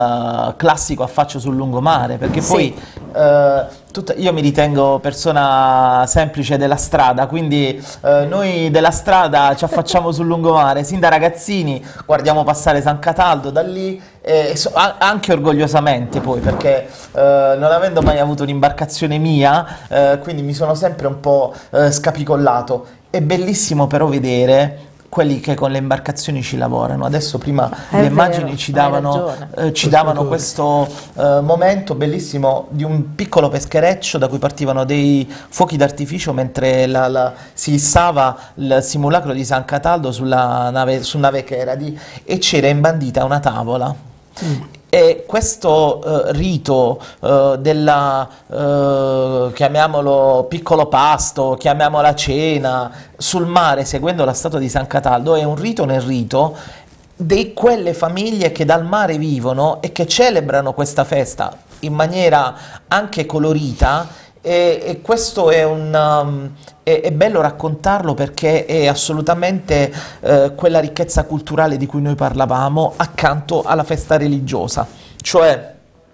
classico affaccio sul lungomare, perché Sì. poi io mi ritengo persona semplice della strada, quindi noi della strada ci affacciamo sul lungomare, sin da ragazzini guardiamo passare San Cataldo da lì, anche orgogliosamente poi, perché non avendo mai avuto un'imbarcazione mia, quindi mi sono sempre un po' scapicollato. È bellissimo però vedere quelli che con le imbarcazioni ci lavorano. Adesso prima È le vero, immagini ci hai davano, ragione. ci davano questo momento bellissimo di un piccolo peschereccio da cui partivano dei fuochi d'artificio mentre si issava il simulacro di San Cataldo su nave Cheradi, e c'era imbandita una tavola. E questo rito chiamiamolo piccolo pasto, chiamiamola cena, sul mare seguendo la statua di San Cataldo, è un rito nel rito di quelle famiglie che dal mare vivono e che celebrano questa festa in maniera anche colorita, e questo è bello raccontarlo, perché è assolutamente quella ricchezza culturale di cui noi parlavamo, accanto alla festa religiosa, cioè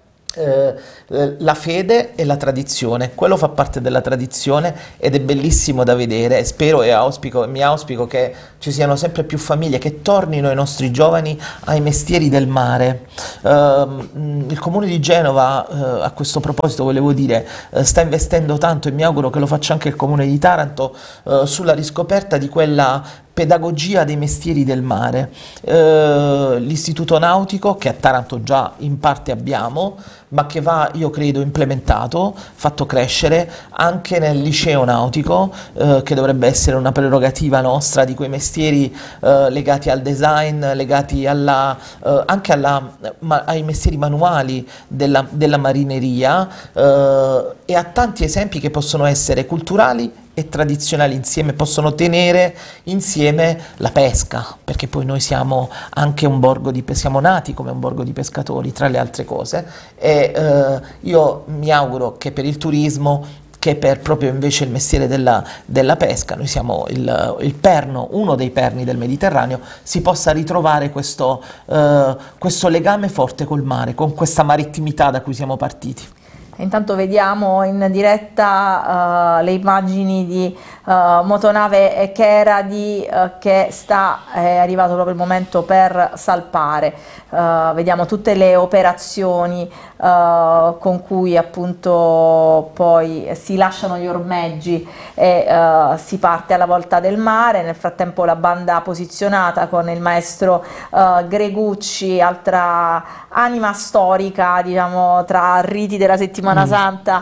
la fede e la tradizione. Quello fa parte della tradizione ed è bellissimo da vedere. Spero mi auspico che ci siano sempre più famiglie che tornino i nostri giovani ai mestieri del mare. Il Comune di Genova, a questo proposito volevo dire, sta investendo tanto, e mi auguro che lo faccia anche il Comune di Taranto, sulla riscoperta di quella pedagogia dei mestieri del mare. L'Istituto Nautico, che a Taranto già in parte abbiamo, ma che va, io credo, implementato, fatto crescere anche nel liceo nautico, che dovrebbe essere una prerogativa nostra, di quei mestieri legati al design, legati anche ai mestieri manuali della marineria, e a tanti esempi che possono essere culturali e tradizionali insieme, possono tenere insieme la pesca, perché poi noi siamo anche siamo nati come un borgo di pescatori, tra le altre cose, e io mi auguro che per il turismo, che per proprio invece il mestiere della pesca, noi siamo il perno, uno dei perni del Mediterraneo, si possa ritrovare questo legame forte col mare, con questa marittimità da cui siamo partiti. Intanto vediamo in diretta le immagini di motonave Cheradi che è arrivato proprio il momento per salpare. Vediamo tutte le operazioni con cui appunto poi si lasciano gli ormeggi e si parte alla volta del mare. Nel frattempo la banda posizionata con il maestro Gregucci, altra anima storica, diciamo, tra riti della settimana Santa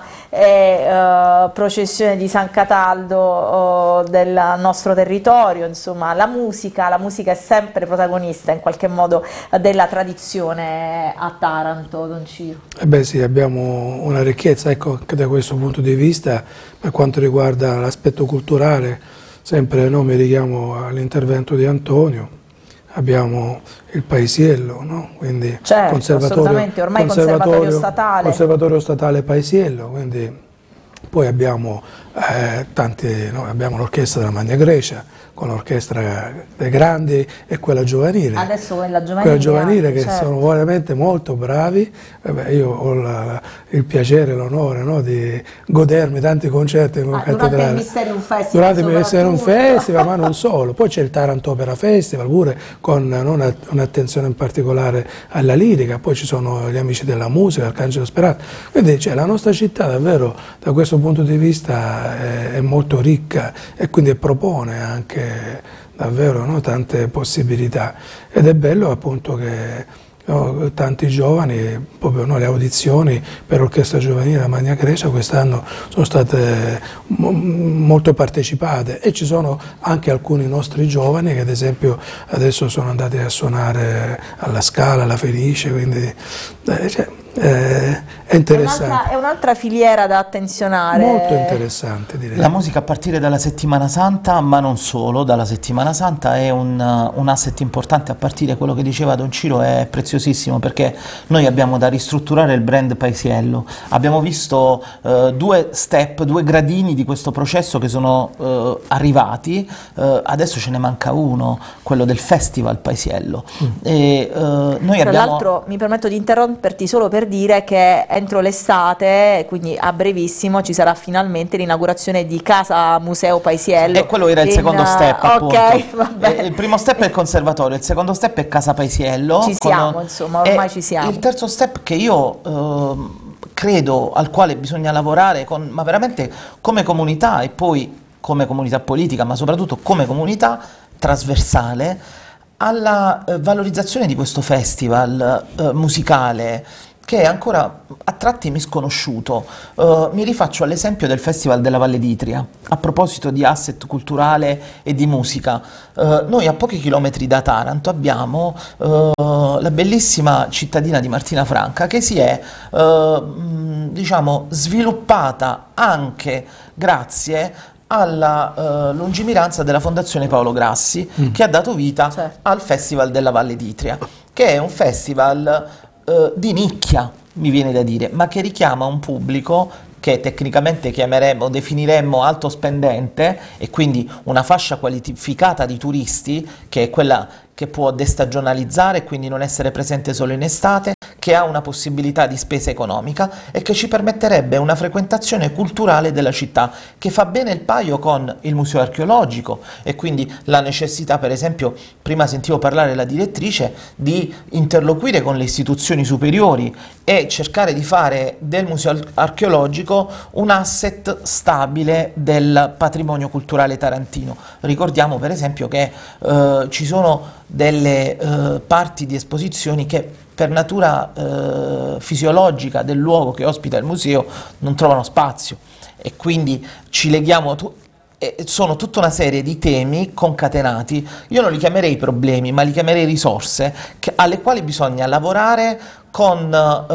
e processione di San Cataldo del nostro territorio. Insomma, la musica è sempre protagonista in qualche modo della tradizione a Taranto, Don Ciro. Beh sì, abbiamo una ricchezza, ecco, anche da questo punto di vista, per quanto riguarda l'aspetto culturale, sempre mi richiamo all'intervento di Antonio. Abbiamo il paesiello, no? Quindi certo, assolutamente, ormai conservatorio statale paesiello, quindi poi abbiamo abbiamo l'orchestra della Magna Grecia, con l'orchestra dei grandi e quella giovanile. Adesso quella giovanile che certo. Sono veramente molto bravi. Io ho il piacere e l'onore, no, di godermi tanti concerti in cattedrale. Durante il Mysterium Festival. Durante il Mysterium Festival, ma non solo. Poi c'è il Taranto Opera Festival, pure con un'attenzione in particolare alla lirica. Poi ci sono gli Amici della Musica, Arcangelo Sperato. Quindi la nostra città davvero da questo punto di vista è molto ricca, e quindi propone anche davvero, no, tante possibilità, ed è bello appunto che tanti giovani, proprio le audizioni per l'orchestra giovanile la Magna Grecia quest'anno sono state molto partecipate, e ci sono anche alcuni nostri giovani che ad esempio adesso sono andati a suonare alla Scala, alla Fenice, quindi È interessante. È un'altra filiera da attenzionare. Molto interessante, direi. La musica a partire dalla settimana santa, ma non solo, dalla settimana santa è un asset importante. A partire, quello che diceva Don Ciro è preziosissimo, perché noi abbiamo da ristrutturare il brand Paesiello. Abbiamo visto due step, due gradini di questo processo che sono arrivati, adesso ce ne manca uno, quello del Festival Paesiello. E, noi Tra abbiamo... l'altro mi permetto di interromperti solo per dire che entro l'estate, quindi a brevissimo, ci sarà finalmente l'inaugurazione di Casa Museo Paesiello. E quello era il secondo step, appunto. Ok, va bene. Il primo step è il conservatorio, il secondo step è Casa Paesiello. Ci siamo, insomma, ormai ci siamo. Il terzo step che io credo al quale bisogna lavorare, ma veramente come comunità e poi come comunità politica, ma soprattutto come comunità trasversale, alla valorizzazione di questo festival musicale che è ancora a tratti misconosciuto. Mi rifaccio all'esempio del Festival della Valle d'Itria, a proposito di asset culturale e di musica. Noi a pochi chilometri da Taranto abbiamo la bellissima cittadina di Martina Franca, che si è diciamo sviluppata anche grazie alla lungimiranza della Fondazione Paolo Grassi, che ha dato vita al Festival della Valle d'Itria, che è un festival di nicchia, mi viene da dire, ma che richiama un pubblico che tecnicamente definiremmo alto spendente, e quindi una fascia qualificata di turisti, che è quella che può destagionalizzare e quindi non essere presente solo in estate, che ha una possibilità di spesa economica e che ci permetterebbe una frequentazione culturale della città, che fa bene il paio con il museo archeologico, e quindi la necessità, per esempio, prima sentivo parlare la direttrice, di interloquire con le istituzioni superiori e cercare di fare del museo archeologico un asset stabile del patrimonio culturale tarantino. Ricordiamo per esempio che ci sono delle parti di esposizioni che per natura fisiologica del luogo che ospita il museo non trovano spazio, e quindi ci leghiamo sono tutta una serie di temi concatenati. Io non li chiamerei problemi, ma li chiamerei risorse alle quali bisogna lavorare con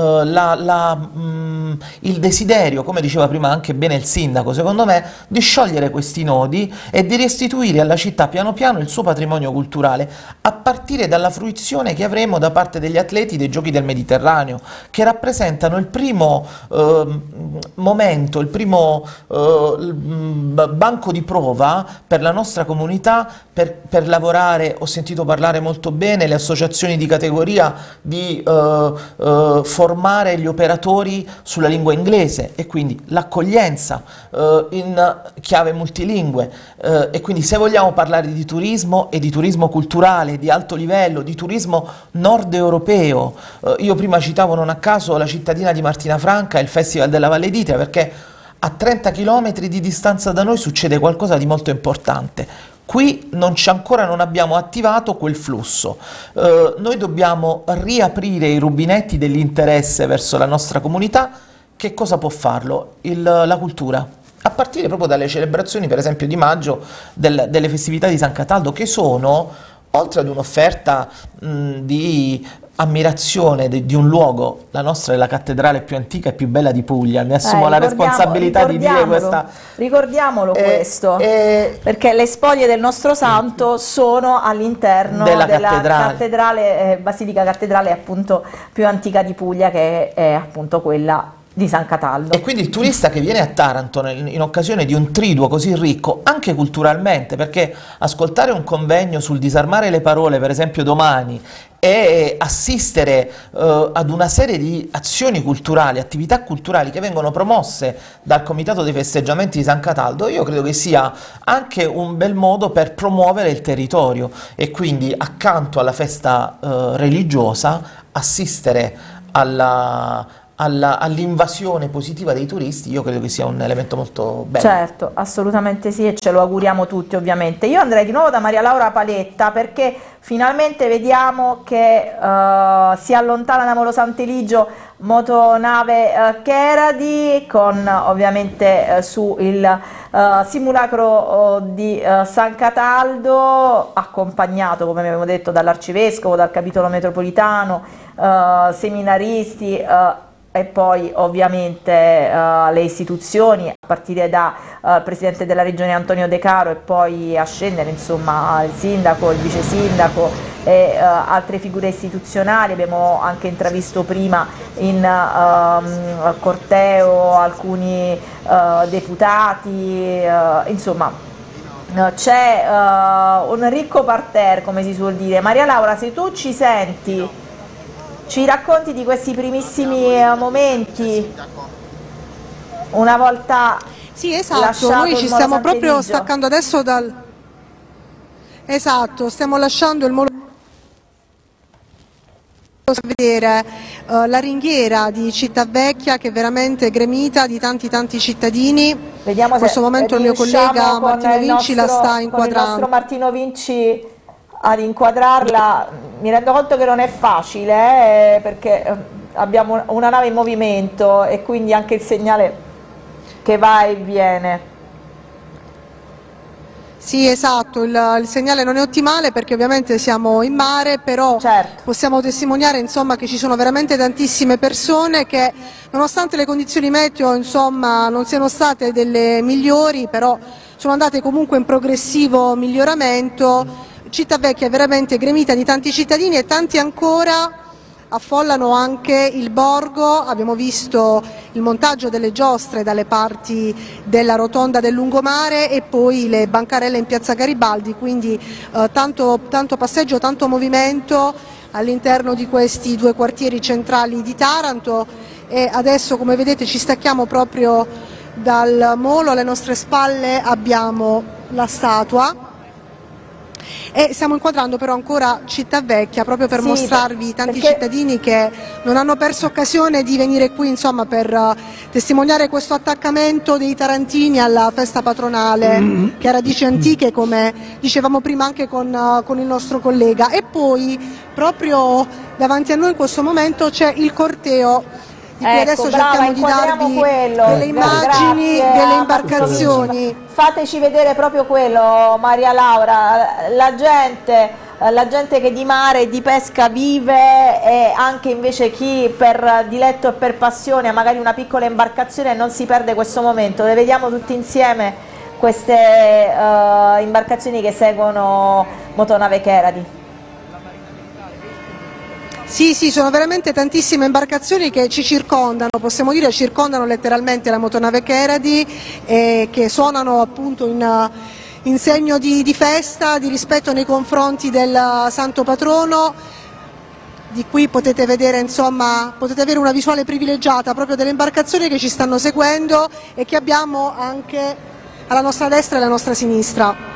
il desiderio, come diceva prima anche bene il sindaco, secondo me, di sciogliere questi nodi e di restituire alla città piano piano il suo patrimonio culturale, a partire dalla fruizione che avremo da parte degli atleti dei Giochi del Mediterraneo, che rappresentano il primo momento, il primo banco di prova per la nostra comunità, per lavorare. Ho sentito parlare molto bene le associazioni di categoria di formare gli operatori sulla lingua inglese, e quindi l'accoglienza in chiave multilingue, e quindi se vogliamo parlare di turismo, e di turismo culturale di alto livello, di turismo nord europeo, io prima citavo non a caso la cittadina di Martina Franca e il Festival della Valle d'Itria, perché a 30 km di distanza da noi succede qualcosa di molto importante. Qui ancora non abbiamo attivato quel flusso. Noi dobbiamo riaprire i rubinetti dell'interesse verso la nostra comunità. Che cosa può farlo? La cultura. A partire proprio dalle celebrazioni, per esempio, di maggio, delle festività di San Cataldo, che sono, oltre ad un'offerta di ammirazione di un luogo, la nostra è la cattedrale più antica e più bella di Puglia, ne assumo la responsabilità di dire questa. Ricordiamolo questo, perché le spoglie del nostro santo sono all'interno della cattedrale, Basilica Cattedrale appunto più antica di Puglia, che è appunto quella di San Cataldo. E quindi il turista che viene a Taranto in occasione di un triduo così ricco, anche culturalmente, perché ascoltare un convegno sul disarmare le parole, per esempio domani, e assistere ad una serie di azioni culturali, attività culturali che vengono promosse dal Comitato dei Festeggiamenti di San Cataldo, io credo che sia anche un bel modo per promuovere il territorio, e quindi accanto alla festa religiosa assistere all'invasione positiva dei turisti. Io credo che sia un elemento molto bello. Certo, assolutamente sì, e ce lo auguriamo tutti ovviamente. Io andrei di nuovo da Maria Laura Paletta, perché finalmente vediamo che si allontana da Molo Sant'Eligio motonave Cheradi, con ovviamente su il simulacro di San Cataldo, accompagnato, come abbiamo detto, dall'arcivescovo, dal capitolo metropolitano, seminaristi e poi ovviamente le istituzioni, a partire da Presidente della Regione Antonio De Caro e poi a scendere insomma il sindaco, il vice sindaco e altre figure istituzionali. Abbiamo anche intravisto prima in corteo alcuni deputati, insomma c'è un ricco parterre, come si suol dire. Maria Laura, se tu ci senti, ci racconti di questi primissimi momenti una volta Sì, esatto, lasciato noi il ci Molo stiamo San proprio Eligio? staccando adesso dal... Esatto, stiamo lasciando il Molo a vedere la ringhiera di Cittavecchia, che è veramente gremita di tanti cittadini. Vediamo In questo momento il mio collega Martino Vinci la sta con il inquadrando. nostro Martino Vinci ad inquadrarla. Mi rendo conto che non è facile, perché abbiamo una nave in movimento e quindi anche il segnale che va e viene. Sì, esatto, il segnale non è ottimale perché ovviamente siamo in mare, però Certo. possiamo testimoniare insomma che ci sono veramente tantissime persone che, nonostante le condizioni meteo insomma non siano state delle migliori, però sono andate comunque in progressivo miglioramento. Cittavecchia è veramente gremita di tanti cittadini e tanti ancora affollano anche il borgo. Abbiamo visto il montaggio delle giostre dalle parti della rotonda del lungomare e poi le bancarelle in piazza Garibaldi, quindi tanto passeggio, tanto movimento all'interno di questi due quartieri centrali di Taranto. E adesso, come vedete, ci stacchiamo proprio dal molo. Alle nostre spalle abbiamo la statua e stiamo inquadrando però ancora Cittavecchia, proprio per Sì, mostrarvi tanti perché cittadini che non hanno perso occasione di venire qui insomma per testimoniare questo attaccamento dei tarantini alla festa patronale che ha radici antiche, come dicevamo prima anche con il nostro collega. E poi proprio davanti a noi in questo momento c'è il corteo di cui Ecco, adesso brava, cerchiamo di inquadriamo darvi quello. delle immagini Grazie delle a imbarcazioni. Fateci vedere proprio quello, Maria Laura, la gente che di mare e di pesca vive, e anche invece chi per diletto e per passione ha magari una piccola imbarcazione e non si perde questo momento. Le vediamo tutti insieme queste imbarcazioni che seguono Motonave Cheradi. Sì, sono veramente tantissime imbarcazioni che ci circondano, possiamo dire circondano letteralmente la Motonave Cheradi, che suonano appunto in segno di festa, di rispetto nei confronti del santo patrono. Di qui potete vedere, insomma, potete avere una visuale privilegiata proprio delle imbarcazioni che ci stanno seguendo e che abbiamo anche alla nostra destra e alla nostra sinistra.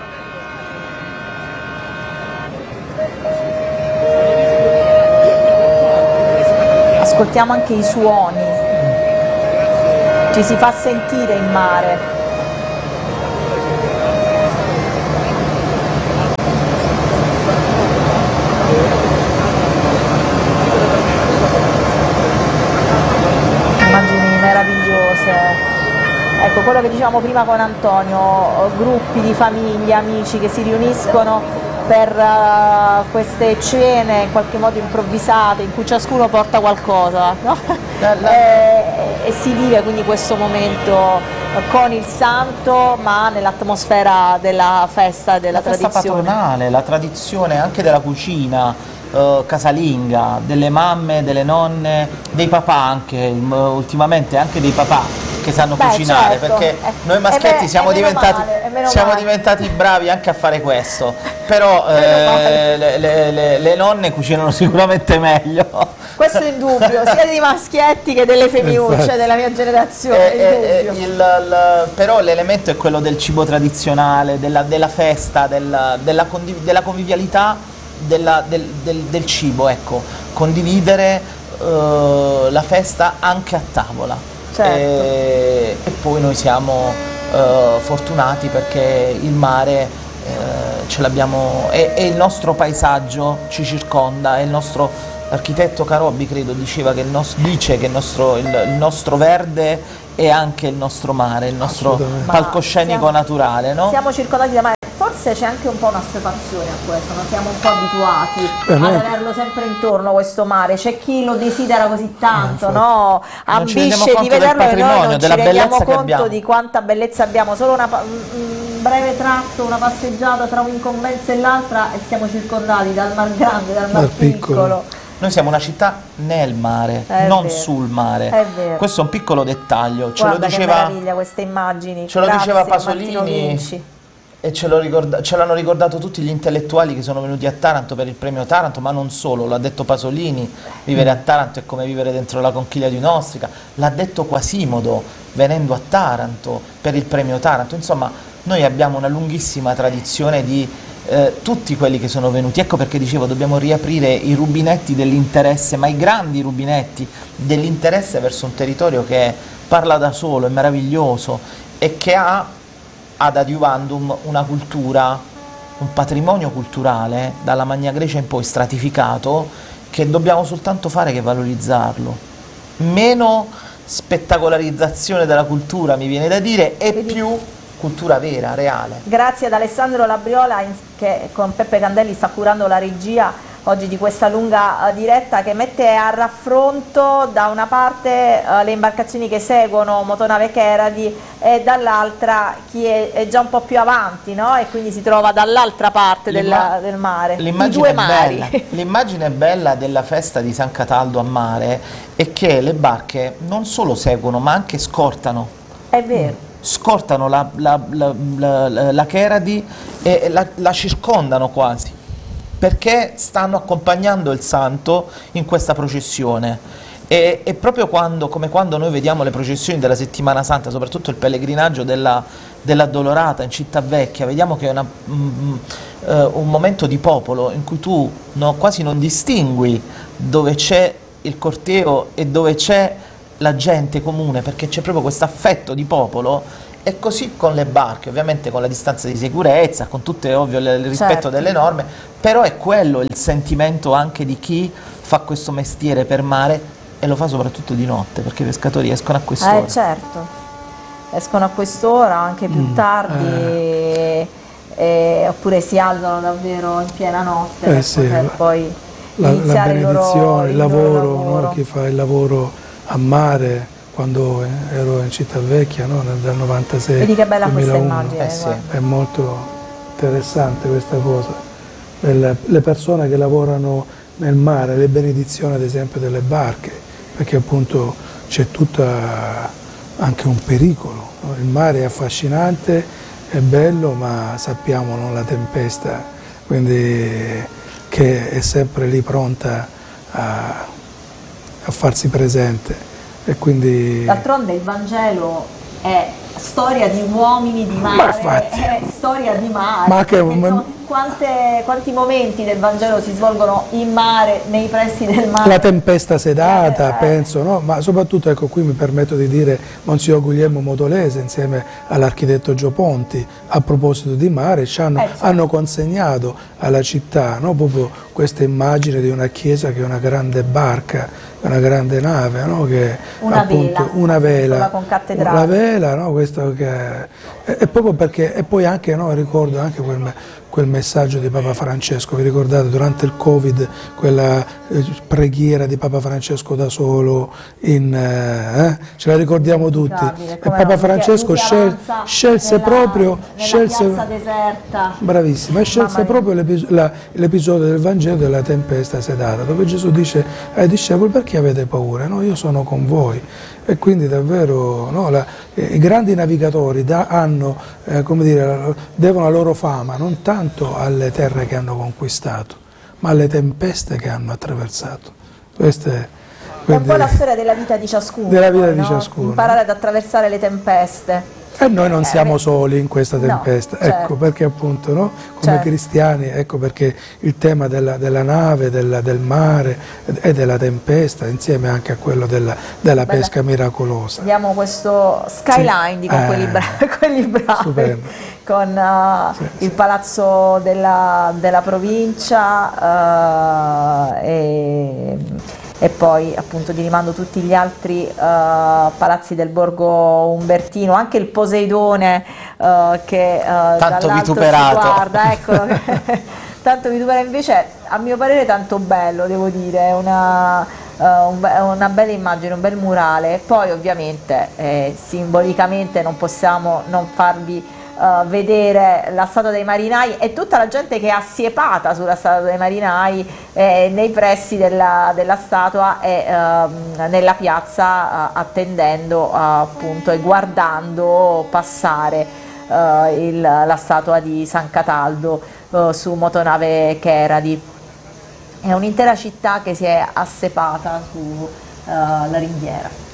Ascoltiamo anche i suoni, ci si fa sentire in mare. Immagini meravigliose. Ecco, quello che dicevamo prima con Antonio, gruppi di famiglie, amici che si riuniscono per queste cene in qualche modo improvvisate, in cui ciascuno porta qualcosa, no? E si vive quindi questo momento con il santo, ma nell'atmosfera della festa, della festa tradizione. patronale, la tradizione anche della cucina casalinga, delle mamme, delle nonne, dei papà anche, ultimamente anche dei papà che sanno cucinare, certo. perché noi maschietti siamo diventati bravi anche a fare questo, però le nonne cucinano sicuramente meglio. Questo è indubbio, sia dei maschietti che delle femminucce della mia generazione. Però l'elemento è quello del cibo tradizionale, della festa, della convivialità, del cibo, ecco, condividere la festa anche a tavola. Certo. E poi noi siamo fortunati perché il mare ce l'abbiamo, e il nostro paesaggio ci circonda, e il nostro architetto Carobbi credo dice che il nostro verde è anche il nostro mare, il nostro palcoscenico naturale, no? Siamo circondati da mare. Forse forse c'è anche un po' una assuefazione a questo, non siamo un po' abituati noi- ad averlo sempre intorno questo mare, c'è chi lo desidera così tanto, infatti. no? Non ci rendiamo Ambisce di conto del vederlo e noi patrimonio, non ci della rendiamo bellezza che conto abbiamo. di quanta bellezza abbiamo, solo un breve tratto, una passeggiata tra un'incombenza e l'altra e siamo circondati dal mar grande, dal mar Dal piccolo. piccolo. Noi siamo una città nel mare, È non vero, sul mare. è vero. Questo è un piccolo dettaglio. Guarda che meraviglia queste immagini. Ce lo diceva Grazie, Martino Pasolini Vinci. e ce l'hanno ricordato tutti gli intellettuali che sono venuti a Taranto per il premio Taranto, ma non solo, l'ha detto Pasolini, vivere a Taranto è come vivere dentro la conchiglia di un'ostrica, l'ha detto Quasimodo venendo a Taranto per il premio Taranto. Insomma, noi abbiamo una lunghissima tradizione di tutti quelli che sono venuti. Ecco perché dicevo, dobbiamo riaprire i rubinetti dell'interesse, ma i grandi rubinetti dell'interesse verso un territorio che parla da solo, è meraviglioso e che ha ad adiuvandum una cultura, un patrimonio culturale dalla Magna Grecia in poi stratificato, che dobbiamo soltanto fare che valorizzarlo. Meno spettacolarizzazione della cultura, mi viene da dire, e più cultura vera, reale. Grazie ad Alessandro Labriola che con Peppe Candelli sta curando la regia oggi di questa lunga diretta, che mette a raffronto da una parte le imbarcazioni che seguono Motonave Cheradi e dall'altra chi è già un po' più avanti, no? E quindi si trova dall'altra parte del mare, i due mari. L'immagine bella della festa di San Cataldo a mare è che le barche non solo seguono ma anche scortano. È vero. Scortano la Cheradi e la circondano quasi, perché stanno accompagnando il santo in questa processione. E proprio come quando noi vediamo le processioni della Settimana Santa, soprattutto il pellegrinaggio dell'Addolorata in Città Vecchia, vediamo che è un momento di popolo in cui tu quasi non distingui dove c'è il corteo e dove c'è la gente comune, perché c'è proprio questo affetto di popolo. E così con le barche, ovviamente con la distanza di sicurezza, con tutto ovvio il rispetto Certo. delle norme, però è quello il sentimento anche di chi fa questo mestiere per mare e lo fa soprattutto di notte, perché i pescatori escono a quest'ora. Certo, escono a quest'ora, anche più tardi, oppure si alzano davvero in piena notte per sì, poter poi la iniziare benedizione, il loro lavoro, no? Chi fa il lavoro a mare, quando ero in Città Vecchia, no? Dal 96 Vedi che bella questa 2001. immagine, sì. guarda. È molto interessante questa cosa. Le persone che lavorano nel mare, le benedizioni ad esempio delle barche, perché appunto c'è tutta anche un pericolo, no? Il mare è affascinante, è bello, ma sappiamo, no? La tempesta, quindi che è sempre lì pronta a farsi presente. E quindi D'altronde il Vangelo è storia di uomini di Ma mare, infatti. è storia di mare. Ma che- Quanti momenti del Vangelo si svolgono in mare, nei pressi del mare? la tempesta sedata, penso, no? Ma soprattutto, ecco, qui mi permetto di dire Monsignor Guglielmo Modolese insieme all'architetto Gio Ponti, a proposito di mare, hanno consegnato alla città, no? Proprio questa immagine di una chiesa che è una grande barca, una grande nave, no? Che Una appunto, vela, una vela, con cattedrale. una vela, no? Questo che è proprio perché, e poi anche, no? Ricordo anche quel messaggio di Papa Francesco, vi ricordate durante il Covid quella preghiera di Papa Francesco da solo, ce la ricordiamo tutti, e Papa Francesco scelse proprio, nella piazza deserta. bravissima, e scelse Mamma mia. proprio l'episodio del Vangelo della tempesta sedata, dove Gesù dice ai discepoli: perché avete paura? No, io sono con voi. E quindi davvero, no, i grandi navigatori devono la loro fama non tanto alle terre che hanno conquistato, ma alle tempeste che hanno attraversato. Queste, È un po' la storia della vita di ciascuno. Della vita poi, di no? ciascuno. Imparare ad attraversare le tempeste. E noi non siamo soli in questa tempesta, certo. ecco perché appunto, no? Come Certo. cristiani, ecco perché il tema della nave, del mare e della tempesta, insieme anche a quello della pesca miracolosa. Vediamo questo skyline, Sì. dico quelli bravi, Stupendo. con il sì. palazzo della provincia e e poi appunto ti rimando tutti gli altri palazzi del borgo umbertino, anche il Poseidone che Tanto dall'alto vituperato. si guarda, eccolo, tanto vituperato, invece a mio parere tanto bello, devo dire, è una bella immagine, un bel murale. Poi ovviamente simbolicamente non possiamo non farvi vedere la statua dei marinai e tutta la gente che è assiepata sulla statua dei marinai nei pressi della statua e nella piazza attendendo appunto e guardando passare la statua di San Cataldo su motonave Cheradi. È un'intera città che si è assepata sulla ringhiera.